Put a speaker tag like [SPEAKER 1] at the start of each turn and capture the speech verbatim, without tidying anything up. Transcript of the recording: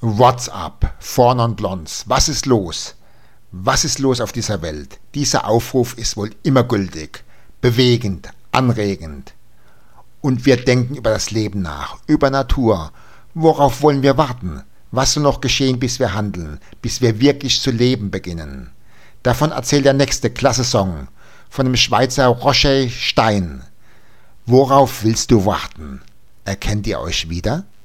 [SPEAKER 1] What's up? Four Non Blondes. Was ist los? Was ist los auf dieser Welt? Dieser Aufruf ist wohl immer gültig, bewegend, anregend. Und wir denken über das Leben nach, über Natur. Worauf wollen wir warten? Was soll noch geschehen, bis wir handeln, bis wir wirklich zu leben beginnen? Davon erzählt der nächste klasse Song von dem Schweizer Roger Stein. Worauf willst du warten? Erkennt ihr euch wieder?